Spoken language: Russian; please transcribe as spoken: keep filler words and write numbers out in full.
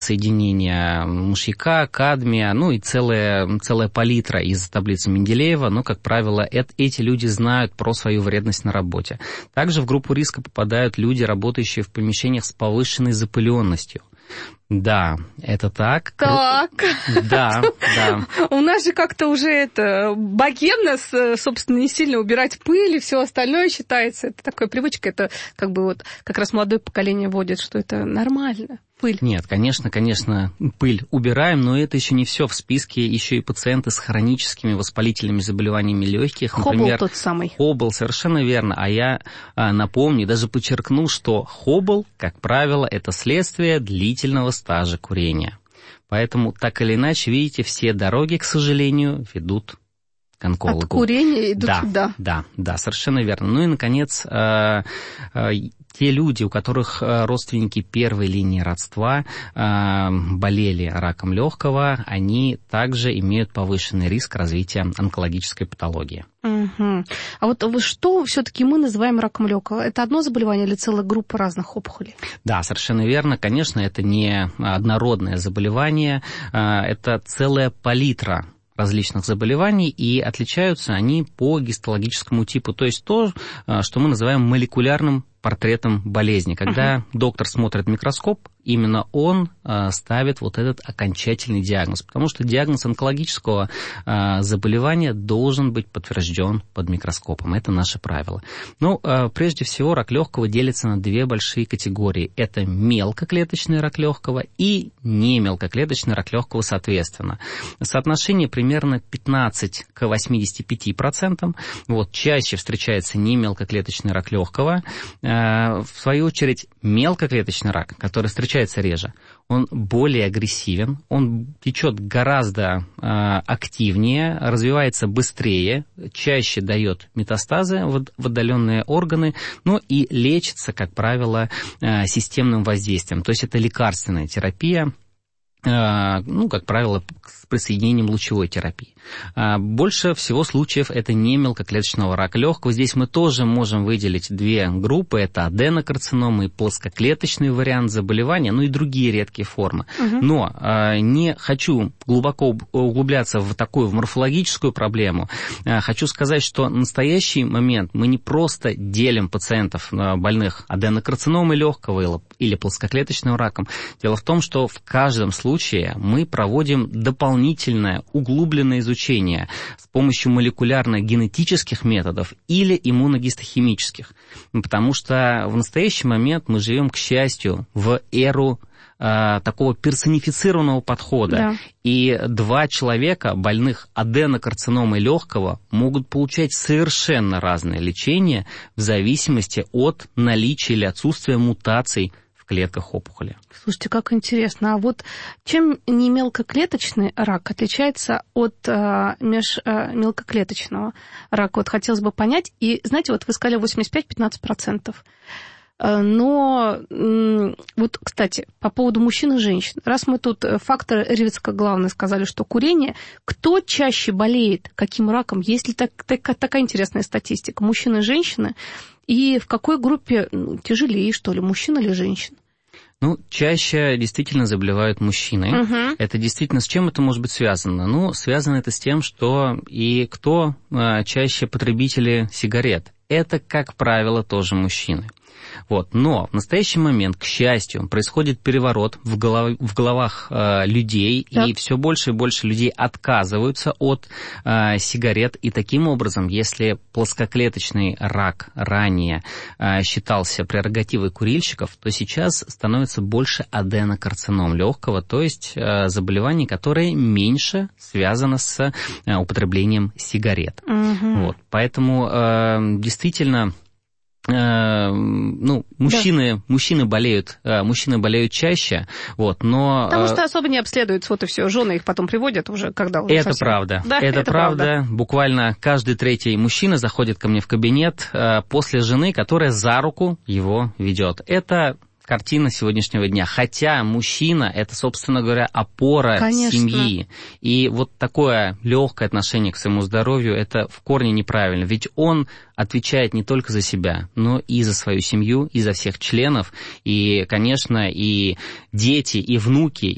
соединения мышьяка, кадмия, ну и целая, целая палитра из таблицы Менделеева, но, как правило, это, эти люди знают про свою вредность на работе. Также в группу риска попадают люди, работающие в помещениях с повышенной запыленностью. Да, это так. Так. Да, да. У нас же как-то уже это богемно, собственно, не сильно убирать пыль и все остальное считается. Это такая привычка, это как бы вот как раз молодое поколение вводит, что это нормально. Пыль. Нет, конечно, конечно, пыль убираем, но это еще не все. В списке еще и пациенты с хроническими воспалительными заболеваниями легких. Хоббл тот самый. Хоббл, совершенно верно. А я а, напомню, даже подчеркну, что хоббл, как правило, это следствие длительного стажа курения. Поэтому, так или иначе, видите, все дороги, к сожалению, ведут к онкологу. От курения идут да, сюда. Да, да, совершенно верно. Ну и, наконец, э, э, те люди, у которых родственники первой линии родства э, болели раком легкого, они также имеют повышенный риск развития онкологической патологии. Угу. А вот что все-таки мы называем раком легкого? Это одно заболевание или целая группа разных опухолей? Да, совершенно верно. Конечно, это не однородное заболевание, э, это целая палитра различных заболеваний, и отличаются они по гистологическому типу, то есть то, что мы называем молекулярным портретом болезни. Когда uh-huh. доктор смотрит в микроскоп, именно он э, ставит вот этот окончательный диагноз, потому что диагноз онкологического э, заболевания должен быть подтвержден под микроскопом. Это наше правило. Ну, э, прежде всего, рак легкого делится на две большие категории. Это мелкоклеточный рак легкого и немелкоклеточный рак легкого соответственно. Соотношение примерно пятнадцать к восьмидесяти пяти процентам. Вот, чаще встречается немелкоклеточный рак легкого. В свою очередь, мелкоклеточный рак, который встречается реже, он более агрессивен, он течет гораздо э, активнее, развивается быстрее, чаще дает метастазы в, в отдаленные органы, но и лечится, как правило, э, системным воздействием. То есть это лекарственная терапия, э, ну, как правило, с присоединением лучевой терапии. Больше всего случаев это не мелкоклеточного рака легкого. Здесь мы тоже можем выделить две группы. Это аденокарцинома и плоскоклеточный вариант заболевания, ну и другие редкие формы. Угу. Но э, не хочу глубоко углубляться в такую в морфологическую проблему. Э, хочу сказать, что в настоящий момент мы не просто делим пациентов, больных аденокарциномой легкого или, или плоскоклеточным раком. Дело в том, что в каждом случае мы проводим дополнительное углубленное изучение изучения с помощью молекулярно-генетических методов или иммуногистохимических. Потому что в настоящий момент мы живем, к счастью, в эру э, такого персонифицированного подхода. Да. И два человека, больных аденокарциномой легкого, могут получать совершенно разное лечение в зависимости от наличия или отсутствия мутаций в клетках опухоли. Слушайте, как интересно. А вот чем не мелкоклеточный рак отличается от э, межмелкоклеточного рака? Вот хотелось бы понять. И, знаете, вот вы сказали восемьдесят пять - пятнадцать процентов. Но вот, кстати, по поводу мужчин и женщин. Раз мы тут фактор риска главный сказали, что курение, кто чаще болеет, каким раком? Есть ли так, так, такая интересная статистика? Мужчины и женщины? И в какой группе ну, тяжелее, что ли, мужчин или женщин? Ну, чаще действительно заболевают мужчины. Угу. Это действительно, с чем это может быть связано? Ну, связано это с тем, что и кто а, чаще потребители сигарет? Это, как правило, тоже мужчины. Вот. Но в настоящий момент, к счастью, происходит переворот в, голов... в головах э, людей, да. И все больше и больше людей отказываются от э, сигарет. И таким образом, если плоскоклеточный рак ранее э, считался прерогативой курильщиков, то сейчас становится больше аденокарцином легкого, то есть э, заболеваний, которые меньше связаны с э, употреблением сигарет. Угу. Вот. Поэтому э, действительно... Ну, мужчины, да. мужчины болеют, мужчины болеют чаще, вот, но... Потому что особо не обследуются, вот и все, жены их потом приводят уже, когда уже Это совсем... правда, да, это, это правда. правда. Буквально каждый третий мужчина заходит ко мне в кабинет после жены, которая за руку его ведет. Это... картина сегодняшнего дня. Хотя мужчина – это, собственно говоря, опора Конечно. Семьи. И вот такое легкое отношение к своему здоровью – это в корне неправильно. Ведь он отвечает не только за себя, но и за свою семью, и за всех членов. И, конечно, и дети, и внуки,